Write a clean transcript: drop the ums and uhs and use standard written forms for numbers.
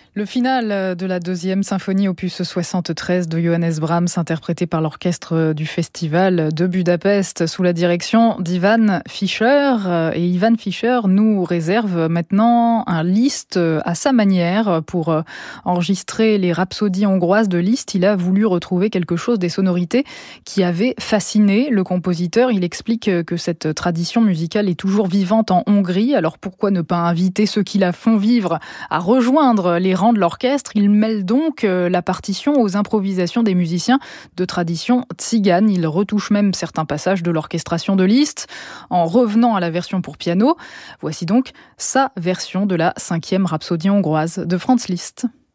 Le final de la deuxième symphonie opus 73 de Johannes Brahms, interprété par l'orchestre du festival de Budapest sous la direction d'Ivan Fischer. Et Ivan Fischer nous réserve maintenant un Liszt à sa manière. Pour enregistrer les rhapsodies hongroises de Liszt, il a voulu retrouver quelque chose des sonorités qui avaient fasciné le compositeur. Il explique que cette tradition musicale est toujours vivante en Hongrie. Alors pourquoi ne pas inviter ceux qui la font vivre à rejoindre les rangs de l'orchestre? Il mêle donc la partition aux improvisations des musiciens de tradition tzigane. Il retouche même certains passages de l'orchestration de Liszt en revenant à la version pour piano. Voici donc sa version de la 5e rhapsodie hongroise de Franz Liszt.